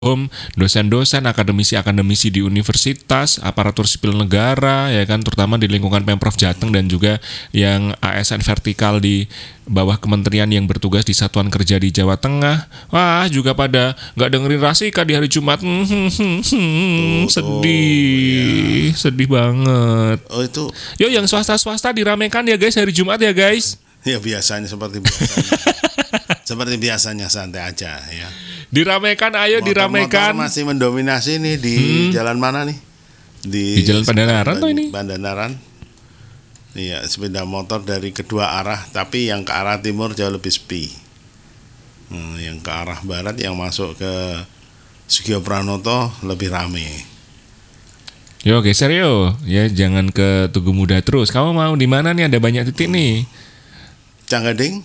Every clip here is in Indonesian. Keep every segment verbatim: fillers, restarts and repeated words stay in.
dosen-dosen, akademisi-akademisi di universitas, aparatur sipil negara, ya kan, terutama di lingkungan Pemprov Jateng dan juga yang A S N vertikal di bawah kementerian yang bertugas di Satuan Kerja di Jawa Tengah. Wah, juga pada nggak dengerin Rasika di hari Jumat. Hmm, hmm, hmm, hmm, sedih, ya. Sedih banget. Oh itu. Yo, yang swasta-swasta diramekan ya guys hari Jumat ya guys. Ya biasanya seperti biasanya. Seperti biasanya santai aja ya. Diramekan, ayo Motor-motor diramekan. masih mendominasi nih di hmm. jalan mana nih? Di, di Jalan Pandanaran tuh ini. Pandanaran. Iya, sepeda motor dari kedua arah, tapi yang ke arah timur jauh lebih sepi. Hmm, yang ke arah barat yang masuk ke Sugio Pranoto lebih rame. Yo geser yo, ya jangan ke Tugu Muda terus. Kamu mau di mana nih? Ada banyak titik nih. Canggading.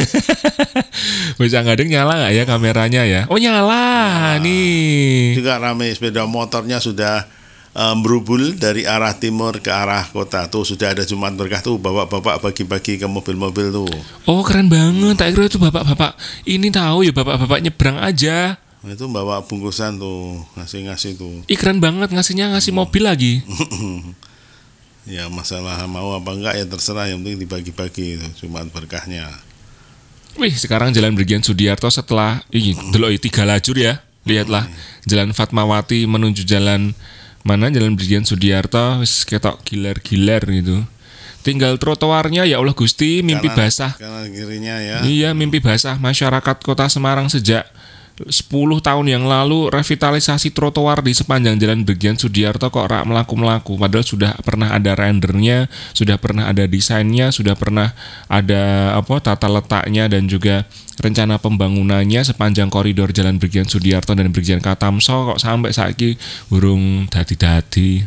Bisa ngadeng nyala nggak ya kameranya ya? Oh nyala, nyala. Nih. Juga ramai sepeda motornya sudah um, berubul dari arah timur ke arah kota. Tuh sudah ada Jumat Berkah tuh bapak-bapak bagi-bagi ke mobil-mobil tuh. Oh keren banget. Tak kira itu bapak-bapak ini tahu ya bapak-bapak nyebrang aja. Itu bawa bungkusan tuh ngasih-ngasih tuh. Ih keren banget ngasihnya ngasih mobil lagi. Ya masalah mau apa enggak ya terserah, yang penting dibagi-bagi Jumat Berkahnya. Wih, sekarang Jalan Brigjen Sudiarto setelah ini dulu tiga lajur ya. Lihatlah Jalan Fatmawati menuju jalan mana? Jalan Brigjen Sudiarto wis ketok giler-giler gitu. Tinggal trotoarnya ya Allah Gusti, mimpi kanan, basah. Kanan kirinya ya. Iya, mimpi basah masyarakat Kota Semarang sejak sepuluh tahun yang lalu. Revitalisasi trotoar di sepanjang Jalan Brigjen Sudiarto kok rak melaku-melaku, padahal sudah pernah ada rendernya, sudah pernah ada desainnya, sudah pernah ada apa tata letaknya dan juga rencana pembangunannya sepanjang koridor Jalan Brigjen Sudiarto dan Brigjen Katamso, kok sampai saiki urung dadi-dadi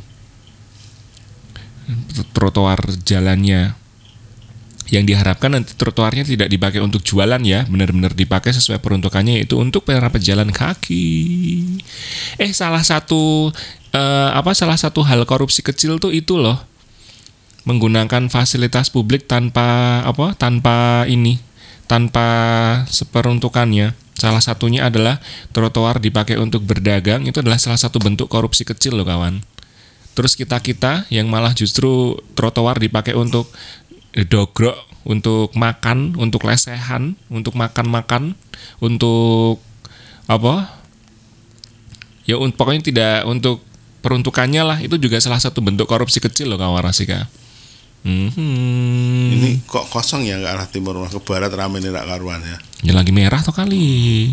trotoar jalannya. Yang diharapkan nanti trotoarnya tidak dipakai untuk jualan ya, benar-benar dipakai sesuai peruntukannya, yaitu untuk para pejalan kaki. Eh salah satu eh, apa salah satu hal korupsi kecil tuh itu loh, menggunakan fasilitas publik tanpa apa tanpa ini tanpa seperuntukannya. Salah satunya adalah trotoar dipakai untuk berdagang, itu adalah salah satu bentuk korupsi kecil loh kawan. Terus kita-kita yang malah justru trotoar dipakai untuk dogrok, untuk makan, untuk lesehan, untuk makan-makan, untuk apa? Ya pokoknya tidak untuk peruntukannya lah. Itu juga salah satu bentuk korupsi kecil loh kawan Rasika. Hmm. Ini kok kosong ya ke arah timur, ke barat ramai nih rak karuan ya. Ya lagi merah tuh kali.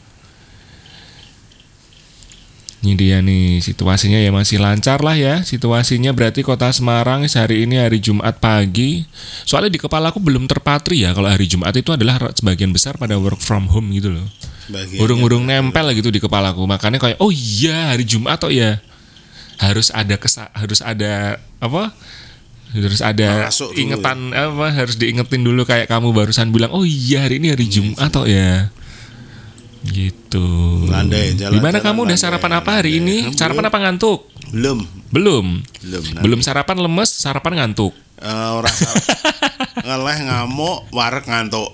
Ini dia nih situasinya ya masih lancar lah ya situasinya, berarti Kota Semarang hari ini hari Jumat pagi. Soalnya di kepala aku belum terpatri ya kalau hari Jumat itu adalah sebagian besar pada work from home gitu loh. Urung-urung nempel lah gitu di kepalaku. Makanya kayak oh iya hari Jumat oh ya harus ada kesa- harus ada apa? Harus ada ingetan ya. Apa harus diingetin dulu kayak kamu barusan bilang oh iya hari ini hari Jumat oh ya. Gitu. Landai, jalan, Gimana jalan, kamu udah landai, sarapan apa landai. hari ini? Belum. Sarapan apa ngantuk? Belum. Belum. Belum. Belum sarapan lemes, sarapan ngantuk. Uh, orang ngeleh ngamuk, warek ngantuk.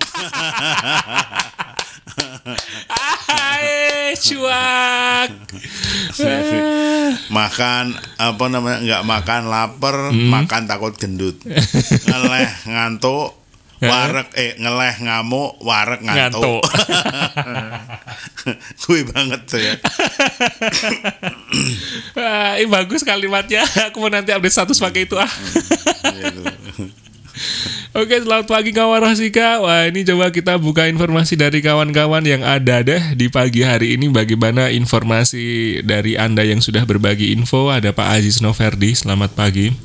Hai, cuak. Makan apa namanya? Enggak makan lapar, hmm. makan takut gendut. Ngeleh ngantuk. Warek eh ngeleh ngamuk, warek ngantuk. Gue banget saya. Ah, ini bagus kalimatnya. Aku mau nanti update status pakai itu ah. Oke, selamat pagi kawan Rasika. Wah, ini coba kita buka informasi dari kawan-kawan yang ada deh di pagi hari ini. Bagaimana informasi dari Anda yang sudah berbagi info? Ada Pak Aziz Noverdi. Selamat pagi.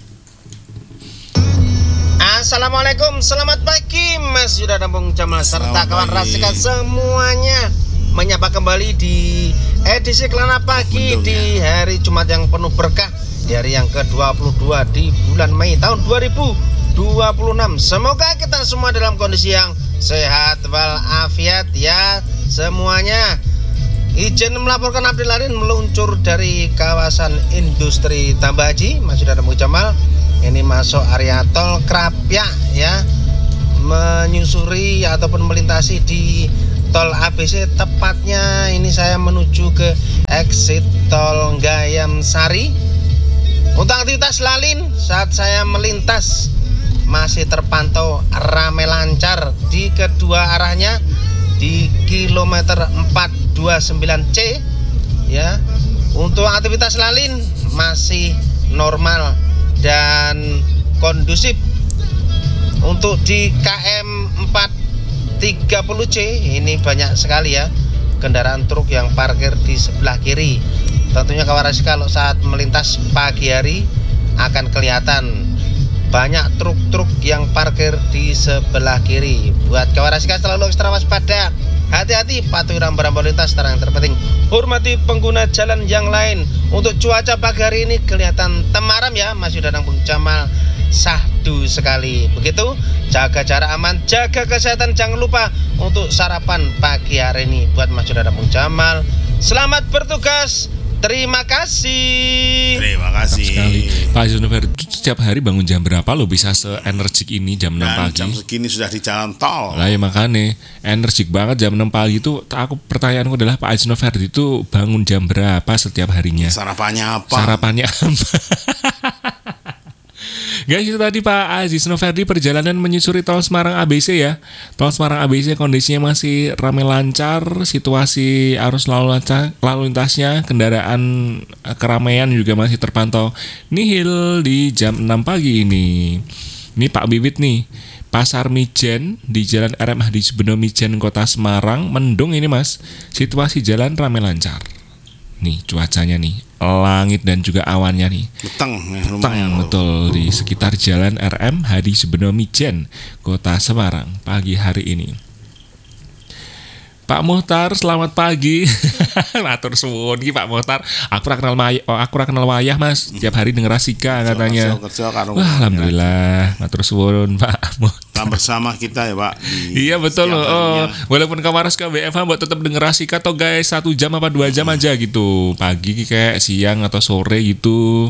Assalamualaikum, selamat pagi Mas Yuda dan Bung Jamal serta kawan Rasika semuanya. Menyapa kembali di edisi Kelana Pagi Bendung, di ya. Hari Jumat yang penuh berkah, di hari yang ke dua puluh dua di bulan Mei tahun dua ribu dua puluh enam. Semoga kita semua dalam kondisi yang sehat walafiat ya semuanya. Izin melaporkan update lain meluncur dari kawasan industri Tambah Haji Mas Yuda dan Bung Jamal. Ini masuk area tol Krapyak ya, menyusuri ataupun melintasi di tol A B C, tepatnya ini saya menuju ke exit tol Gayam Sari. Untuk aktivitas lalin saat saya melintas masih terpantau ramai lancar di kedua arahnya di kilometer empat dua sembilan C ya. Untuk aktivitas lalin masih normal dan kondusif. Untuk di K M empat tiga puluh C ini banyak sekali ya kendaraan truk yang parkir di sebelah kiri. Tentunya kawan Rasika kalau saat melintas pagi hari akan kelihatan banyak truk-truk yang parkir di sebelah kiri. Buat kawan Rasika selalu ekstra waspada, hati-hati, patuhi rambu-rambu lintas, terang terpenting hormati pengguna jalan yang lain. Untuk cuaca pagi hari ini kelihatan temaram ya, Mas Yuda dan Bung Jamal, sahdu sekali. Begitu, jaga jarak aman, jaga kesehatan, jangan lupa untuk sarapan pagi hari ini. Buat Mas Yuda dan Bung Jamal, selamat bertugas. Terima kasih. Terima kasih sekali. Pak Haji Nover, setiap hari bangun jam berapa lo bisa se-energik ini jam enam pagi? Jam segini sudah di jalan tol. Lah ya makanya energik banget jam enam pagi itu. Aku pertanyaanku adalah Pak Haji Nover itu bangun jam berapa setiap harinya? Sarapannya apa? Sarapannya apa? Guys, itu tadi Pak Aziz Noverdi perjalanan menyusuri tol Semarang A B C ya. Tol Semarang A B C kondisinya masih ramai lancar, situasi arus lalu lintas, lalu lintasnya, kendaraan keramaian juga masih terpantau nihil di jam enam pagi ini. Ini Pak Bibit nih, Pasar Mijen di Jalan R M Hadi Subeno Mijen Kota Semarang, mendung ini Mas. Situasi jalan ramai lancar. Nih cuacanya nih, langit dan juga awannya nih Beteng, ya, lumayan betul di sekitar Jalan R M Hadi Subeno Mijen Kota Semarang pagi hari ini. Pak Muhtar, selamat pagi. Matur suwun iki Pak Muhtar. Aku ora kenal Maya, oh, aku ora kenal wayah Mas. Tiap hari denger Rasika katanya. Kerja, kerja, Wah, alhamdulillah. Matur suwun Pak Muhtar. Bersama kita ya Pak. Iya betul loh. Oh, walaupun Kawaras ke B F H buat tetap denger Rasika toh guys, satu jam apa dua jam aja gitu. Pagi kayak siang atau sore gitu.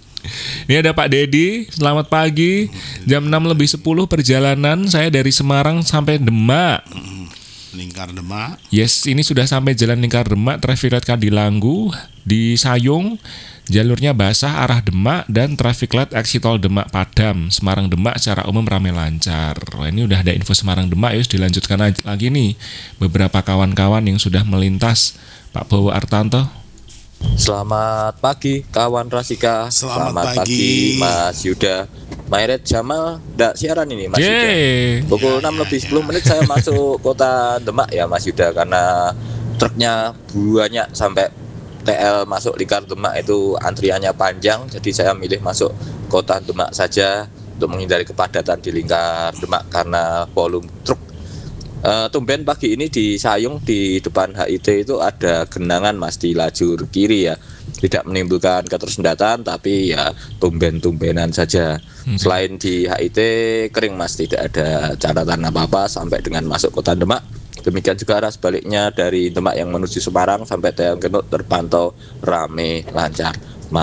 Ini ada Pak Dedi, selamat pagi. Jam enam lebih sepuluh perjalanan saya dari Semarang sampai Demak. Lingkar Demak. Yes, ini sudah sampai Jalan Lingkar Demak, traffic light Kadilanggu di Sayung, jalurnya basah arah Demak, dan traffic light exit tol Demak Padam. Semarang Demak secara umum ramai lancar. Wah, ini udah ada info Semarang Demak, yus dilanjutkan lagi nih beberapa kawan-kawan yang sudah melintas. Pak Bowo Artanto. Selamat pagi kawan Rasika. Selamat, Selamat pagi. pagi Mas Yuda. Mayret Jamal ndak siaran ini Mas Yuda. Pukul enam lebih sepuluh menit saya masuk kota Demak ya Mas Yuda, karena truknya banyak sampai T L masuk Lingkar Demak itu antriannya panjang, jadi saya milih masuk kota Demak saja untuk menghindari kepadatan di Lingkar Demak karena volume truk. Uh, tumben pagi ini di Sayung di depan H I T itu ada genangan Mas di lajur kiri ya, tidak menimbulkan ketersendatan tapi ya tumben-tumbenan saja. Hmm. Selain di H I T kering Mas, tidak ada catatan apa-apa sampai dengan masuk kota Demak. Demikian juga arah sebaliknya dari Demak yang menuju Semarang sampai Tayang Genut terpantau rame lancar.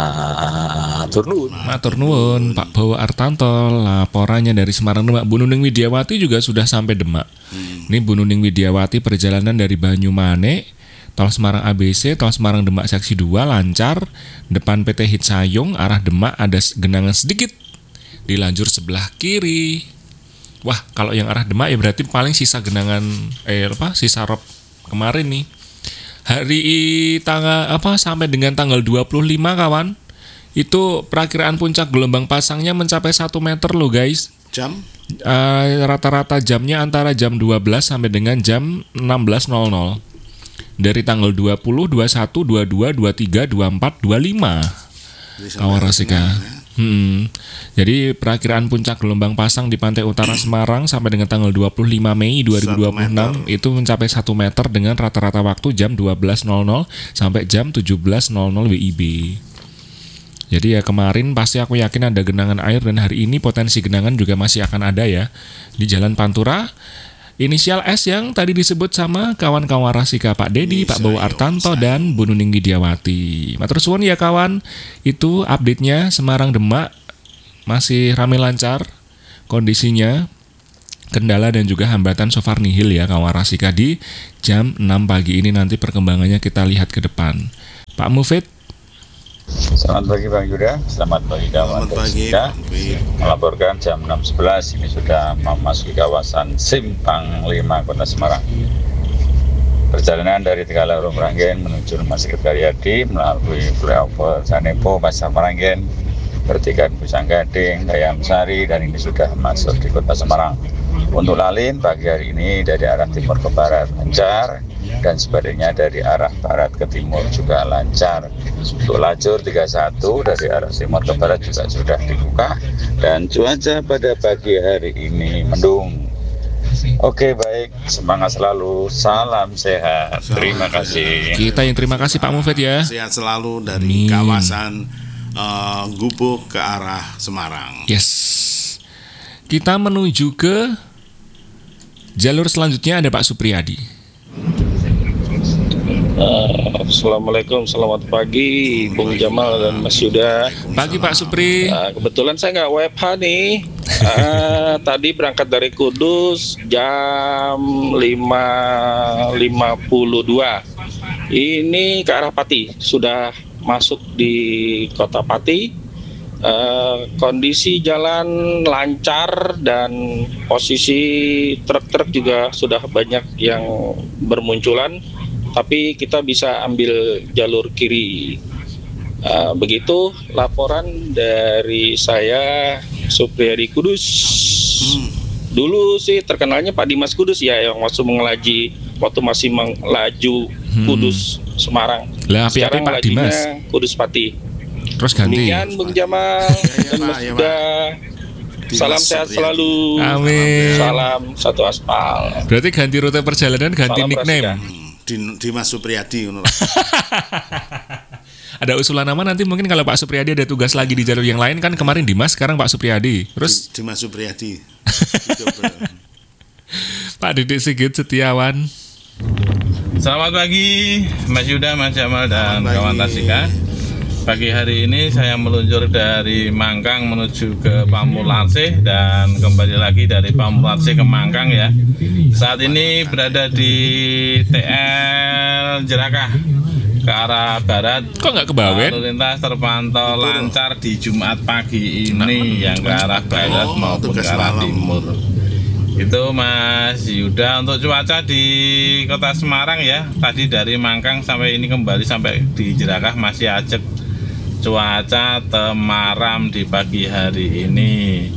Matur nuwun. Matur nuwun Pak Bowo Artanto. Laporannya dari Semarang Demak. Bu Nuning Widiawati juga sudah sampai Demak. Hmm. Ini Bu Nuning Widiawati perjalanan dari Banyumane, tol Semarang A B C, tol Semarang Demak seksi dua lancar. Depan P T Hit Sayung arah Demak ada genangan sedikit di lajur sebelah kiri. Wah, kalau yang arah Demak ya berarti paling sisa genangan eh apa? Sisa rob kemarin nih. Hari tanggal apa sampai dengan tanggal dua puluh lima kawan, itu perakiraan puncak gelombang pasangnya mencapai satu meter loh guys. Jam? Uh, rata-rata jamnya antara jam dua belas sampai dengan jam enam belas nol nol. Dari tanggal dua puluh, dua puluh satu, dua puluh dua, dua puluh tiga, dua puluh empat, dua puluh lima. Kawan Rasika. Hmm. Jadi perakiraan puncak gelombang pasang di pantai utara Semarang sampai dengan tanggal dua puluh lima Mei dua ribu dua puluh enam itu mencapai satu meter dengan rata-rata waktu jam dua belas nol nol sampai jam tujuh belas nol nol W I B. Jadi ya kemarin pasti aku yakin ada genangan air dan hari ini potensi genangan juga masih akan ada ya di Jalan Pantura. Inisial S yang tadi disebut sama kawan-kawan Rasika, Pak Dedi, Pak Bowo Artanto, dan Bu Nuning Widiawati. Matur suwun ya kawan, itu update-nya Semarang Demak masih ramai lancar kondisinya, kendala dan juga hambatan so far nihil ya kawan Rasika di jam enam pagi ini. Nanti perkembangannya kita lihat ke depan. Pak Mufid. Selamat pagi Bang Yuda, selamat pagi kawan Selamat pagi, Yuda. Pak Mufid. Melaporkan jam enam sebelas ini sudah memasuki kawasan Simpang lima Kota Semarang. Perjalanan dari Tegalan Meranggen menuju Rumah Sakit Karyadi melalui flyover Sanepo, Pasar Meranggen, pertigaan Pusang Gading, Dayam Sari, dan ini sudah masuk di Kota Semarang. Untuk lalin pagi hari ini dari arah timur ke barat lancar, dan sebaliknya dari arah barat ke timur juga lancar. Untuk lajur tiga puluh satu dari arah timur ke barat juga sudah dibuka, dan cuaca pada pagi hari ini mendung. Oke, baik, semangat selalu, salam sehat, terima kasih. Kita yang terima kasih Pak Mufid ya. Sehat selalu dari Amin. kawasan uh, Gubuk ke arah Semarang. Yes. Kita menuju ke jalur selanjutnya, ada Pak Supriyadi. Uh, Assalamualaikum, selamat pagi Bung Jamal dan Mas Yuda. Pagi Pak Supri. Uh, kebetulan saya nggak W F H nih. Uh, tadi berangkat dari Kudus jam lima lima puluh dua. Ini ke arah Pati, sudah masuk di Kota Pati. Uh, kondisi jalan lancar dan posisi truk-truk juga sudah banyak yang bermunculan, tapi kita bisa ambil jalur kiri. Uh, begitu laporan dari saya, Supriyadi Kudus. Hmm. Dulu sih terkenalnya Pak Dimas Kudus ya, yang waktu mengelaji waktu masih melaju Kudus hmm. Semarang. Lah, api-api Pak Dimas. Kudus Pati. Terus ganti. Demikian Bung Jamal dan Mas Yuda. Salam sehat selalu. Amin. Salam satu aspal. Berarti ganti rute perjalanan, ganti Salam nickname. Di, di Mas Supriyadi. Ada usulan nama nanti mungkin kalau Pak Supriyadi ada tugas lagi di jalur yang lain, kan kemarin Dimas, sekarang Pak Supriyadi. Terus di, di Mas Supriyadi. Pak Didik Sigit Setiawan. Selamat pagi Mas Yuda, Mas Jamal dan kawan Tasika. Pagi hari ini saya meluncur dari Mangkang menuju ke Pamularsih dan kembali lagi dari Pamularsih ke Mangkang ya. Saat ini berada di T L Jerakah ke arah barat. Kok nggak ke Bawen? Lalu lintas terpantau lancar di Jumat pagi ini yang ke arah barat maupun ke arah timur. Itu Mas Yuda. Untuk cuaca di Kota Semarang ya, tadi dari Mangkang sampai ini kembali sampai di Jerakah masih ajak. Cuaca temaram di pagi hari ini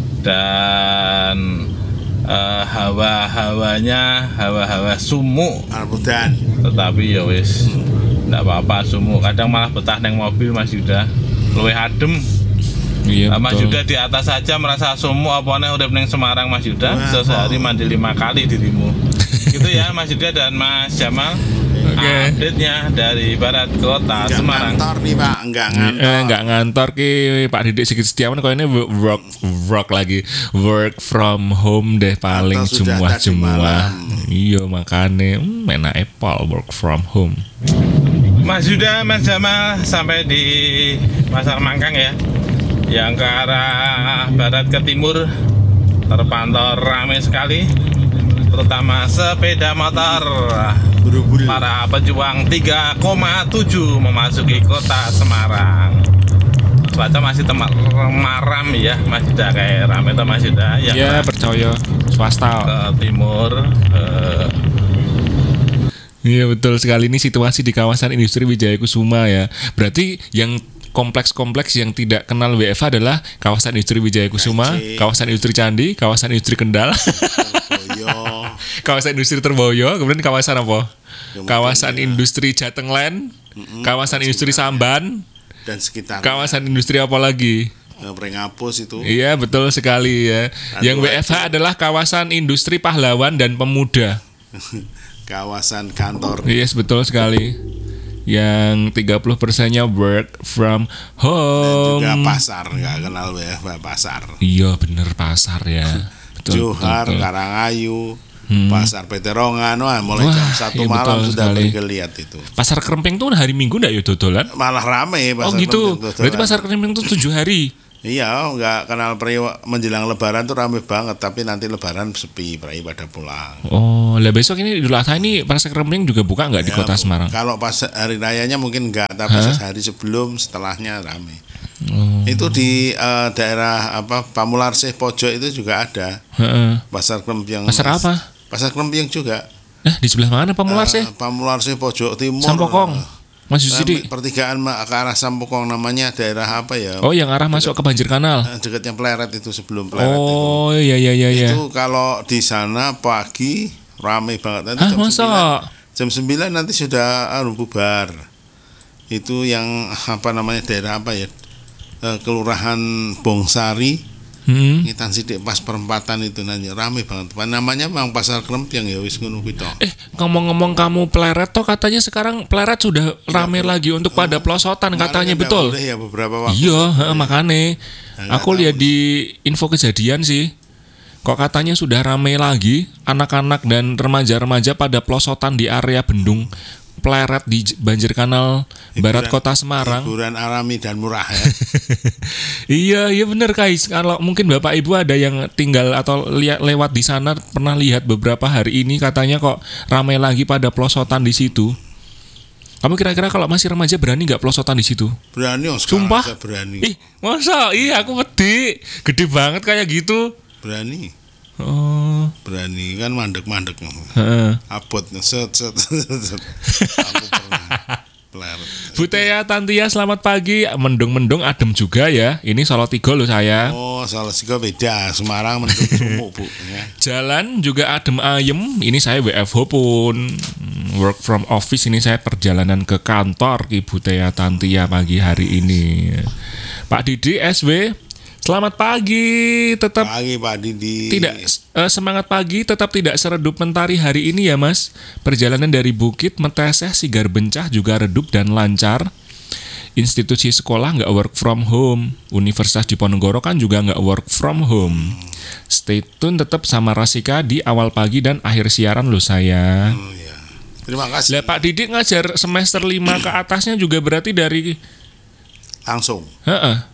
dan uh, hawa-hawanya hawa-hawa sumuk. Arbutan. Tetapi ya wis ndak apa-apa sumuk. Kadang malah betah neng mobil Mas Yuda. Luwih adem. Iya, Mas Yuda di atas saja merasa sumuk apa nih urip neng Semarang Mas Yuda. Bisa sehari mandi lima kali dirimu. Gitu ya Mas Yuda dan Mas Jamal. Okay. Update-nya dari barat kota Enggak Semarang. Ngantor nih Pak, enggak ngantor. Eh, enggak ngantor ki Pak Didik Sigit Setiawan, kok ini work work lagi work from home deh paling semua-semua. Iya makanya hmm, enak Apple work from home. Mas Yuda, Mas Jamal sampai di Pasar Mangkang ya, yang ke arah barat ke timur terpantau ramai sekali, terutama sepeda motor. Para pejuang tiga koma tujuh memasuki Kota Semarang. Cuaca masih temaram ya, masih ada kayak rame atau masih ada ya. Ya percaya swasta ke timur. Uh, Iya betul sekali, ini situasi di kawasan industri Wijaya Kusuma ya. Berarti yang kompleks-kompleks yang tidak kenal W F H adalah kawasan industri Wijaya Kusuma, kawasan industri Candi, kawasan industri Kendal, kawasan industri Terboyo, kemudian kawasan apa? Kawasan industri Jatengland, kawasan industri Samban, dan sekitar. Kawasan industri apa lagi? Prengapus itu. Iya betul sekali ya. Yang W F H adalah kawasan industri Pahlawan dan Pemuda. Kawasan kantor. Yes betul sekali. Yang tiga puluh persennya work from home. Dan juga pasar, nggak kenal W F H pasar. Iya bener pasar ya. Betul, Johar, betul, betul. Karangayu, hmm. Pasar Peterongan, wah mulai wah, jam satu iya, malam sudah bergeliat itu. Pasar Krempeng tuh hari Minggu nggak ya dodolan? Malah rame. Pasar oh gitu. Berarti pasar Krempeng tuh tujuh hari. Iya, nggak kenal Prai menjelang Lebaran tuh rame banget, tapi nanti Lebaran sepi, Prai pada pulang. Oh, lah besok ini Idul Adha ini Pasar Krempling juga buka nggak di Ya, Kota Semarang? Kalau pas hari rayanya mungkin enggak, tapi Hah? sehari sebelum setelahnya rame. Oh. Itu di eh, daerah apa Pamularsih Pojok itu juga ada Heeh. Pasar Krempling. Pasar apa? Pasar Krempling juga. Nah, di sebelah mana Pamularsih? Eh, Pamularsih Pojok Timur. Sampokong. Mas Eh, Yusidi. pertigaan ma- ke arah Sampokong, namanya daerah apa ya? Oh, yang arah masuk ke Banjir Kanal. Eh, dekatnya Pleret itu, sebelum Pleret itu. Oh, iya iya iya iya. Itu kalau di sana pagi ramai banget. Nanti Ah, jam masa? sembilan, jam sembilan nanti sudah anu, bubar. Itu yang apa namanya daerah apa ya? Eh, Kelurahan Bongsari. Hmm. Ngitan sidik pas perempatan itu nanti ramai banget. Namanya memang Pasar Krempling ya, wis ngono kuwi tok. Eh, ngomong-ngomong kamu Pleret toh katanya sekarang Pleret sudah rame lagi untuk pada pelosotan katanya, Kemarin nggak betul? boleh ya beberapa waktu. Iya, heeh, makanya Nah, aku nggak lihat tahu. di info kejadian sih. Kok katanya sudah rame lagi anak-anak dan remaja-remaja pada pelosotan di area bendung Pleret di J- Banjir Kanal Barat Hiburan- Kota Semarang. Hiburan alami dan murah ya. Iya, iya bener Kais. Kalau mungkin Bapak Ibu ada yang tinggal atau lihat lewat di sana pernah lihat beberapa hari ini katanya kok ramai lagi pada pelosotan di situ. Kamu kira-kira kalau masih remaja berani nggak pelosotan di situ? Berani oh, sekarang Sumpah? saya berani. Ih, masa? Iya, aku wedi. Gede banget kayak gitu. Berani. Oh, Berani kan mandek-mandek. heeh. Abot set set set. set. Aku pernah Pleret. Bu Tea Tantia, selamat pagi. Mendung-mendung adem juga ya. Ini Salatiga loh saya. Oh, salah sih beda. Semarang mendung sumuk, Bu, ya. Jalan juga adem ayem. Ini saya W F H pun work from office. Ini saya perjalanan ke kantor Ibu Tea Tantia pagi hari ini. Pak Didi S W, selamat pagi. Tetap Pagi Pak Didi. tidak eh, semangat pagi, tetap tidak seredup mentari hari ini ya Mas. Perjalanan dari Bukit Meteseh Sigar Bencah juga redup dan lancar. Institusi sekolah nggak work from home. Universitas Diponegoro kan juga nggak work from home. Stay tune tetap sama Rasika di awal pagi dan akhir siaran loh saya. Oh, ya. Terima kasih. Lah Pak Didik ngajar semester lima ke atasnya juga berarti dari Langsung. heeh.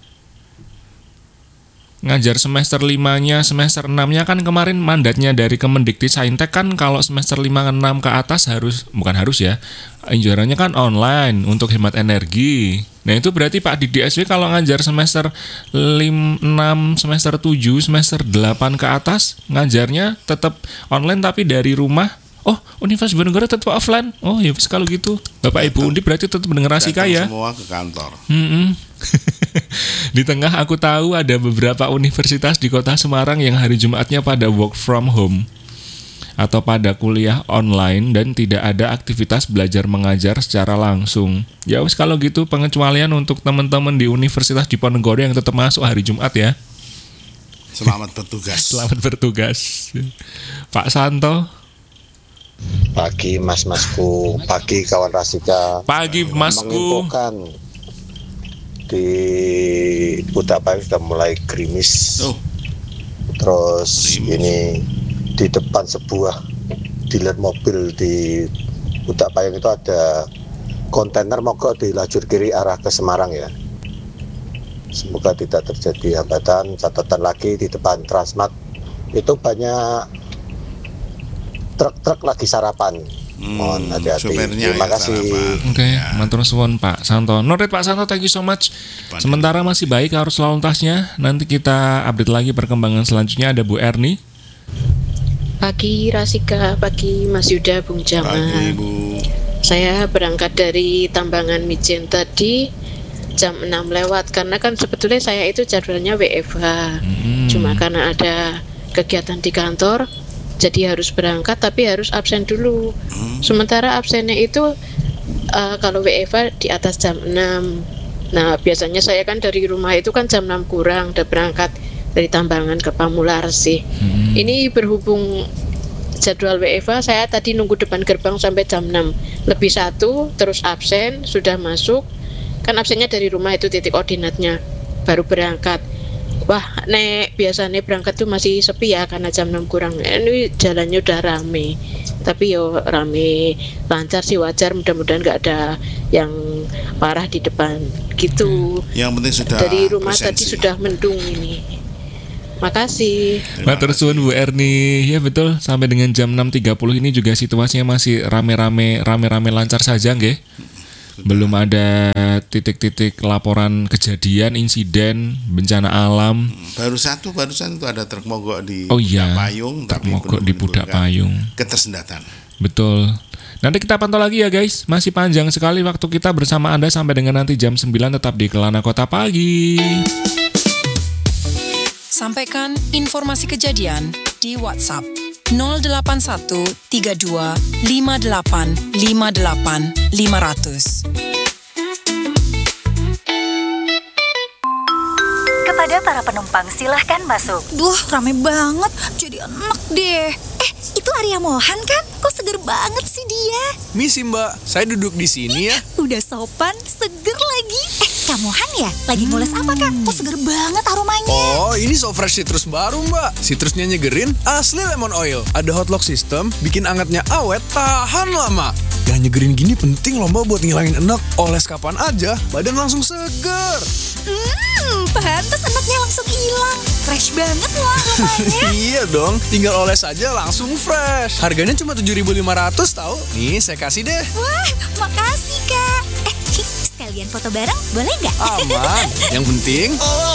Ngajar semester limanya, semester enamnya kan kemarin mandatnya dari Kemendikti-Saintek kan kalau semester lima enam ke atas harus, bukan harus ya, anjurannya kan online untuk hemat energi. Nah itu berarti Pak Didi S W kalau ngajar semester lima, enam, semester tujuh, semester delapan ke atas ngajarnya tetap online tapi dari rumah. Oh, Universitas Diponegoro tetap offline. Oh ya kalau gitu Bapak Ibu Undi berarti tetap mendengar Rasika Datang ya. semua ke kantor. Mm-mm. Di tengah aku tahu ada beberapa universitas di Kota Semarang yang hari Jumatnya pada work from home atau pada kuliah online dan tidak ada aktivitas belajar mengajar secara langsung. Ya wis kalau gitu pengecualian untuk teman-teman di Universitas Diponegoro yang tetap masuk hari Jumat ya. Selamat bertugas. Selamat bertugas. Pak Santo, Pagi mas-masku, pagi kawan Rasika. pagi Masku. Menginfokan di Utapaya sudah mulai gerimis. Oh, Terus gerimis. ini di depan sebuah dealer mobil di Utapaya itu ada kontainer mogok di lajur kiri arah ke Semarang ya. Semoga tidak terjadi hambatan. Catatan lagi di depan Transmart itu banyak truk-truk lagi sarapan. Hmm, Mohon hati-hati. supirnya Terima ya, kasih. sarapan. Oke, Ya. matur suwun Pak Santo. Noted Pak Santo, thank you so much. Depan Sementara masih baik arus lalu lintasnya. Nanti kita update lagi perkembangan selanjutnya. Ada Bu Erni. Pagi Rasika, pagi Mas Yuda, Bung Pagi Jamal. Bu. Saya berangkat dari Tambangan Mijen tadi jam enam lewat karena kan sebetulnya saya itu jadwalnya W F H. Hmm. Cuma karena ada kegiatan di kantor jadi harus berangkat tapi harus absen dulu. Sementara absennya itu uh, kalau W F H di atas jam enam. Nah, biasanya saya kan dari rumah itu kan jam enam kurang udah berangkat dari Tambangan ke Pamularsih. Hmm. Ini berhubung jadwal W F H saya tadi nunggu depan gerbang sampai jam enam lebih satu terus absen, sudah masuk kan absennya dari rumah itu titik koordinatnya baru berangkat. Wah, nek biasanya berangkat tuh masih sepi ya karena jam enam kurang. Ini jalannya udah rame. Tapi yo rame lancar sih, wajar, mudah-mudahan nggak ada yang parah di depan gitu. Yang penting sudah dari rumah presensi. tadi sudah mendung ini. Makasih. Matur suwun Bu Erni. Ya betul, sampai dengan jam enam tiga puluh ini juga situasinya masih rame-rame rame-rame lancar saja nggih. Belum ada titik-titik laporan kejadian, insiden, bencana alam. Baru satu, barusan itu ada truk mogok di Oh iya, Pudak Payung, truk tapi mogok belum di Pudak menimbulkan Payung. ketersendatan. Betul. Nanti kita pantau lagi ya guys. Masih panjang sekali waktu kita bersama Anda sampai dengan nanti jam sembilan, tetap di Kelana Kota Pagi. Sampaikan informasi kejadian di WhatsApp nol delapan satu tiga dua lima delapan lima delapan lima nol nol. Kepada para penumpang silahkan masuk. Duh, rame banget, jadi enak deh. Eh, itu Arya Mohan kan? Kok seger banget sih dia? Misi Mbak, saya duduk di sini ya. Udah sopan, seger lagi. Eh, Kak Mohan ya? Lagi ngules apa Kak? Kok seger banget aromanya? Oh, ini So Fresh citrus baru Mbak. Citrusnya nyegerin, asli lemon oil. Ada hot lock system, bikin angetnya awet, tahan lama. Yang nyegerin gini penting loh Mbak buat ngilangin enek. Oles kapan aja, badan langsung seger. Hmm, pantes enaknya langsung hilang. Fresh banget loh aromanya. Iya dong, tinggal oles aja langsung fresh. Harganya cuma tujuh ribu lima ratus tahu. Nih, saya kasih deh. Wah, makasih Kak. Eh, sekalian foto bareng boleh nggak? Aman, yang penting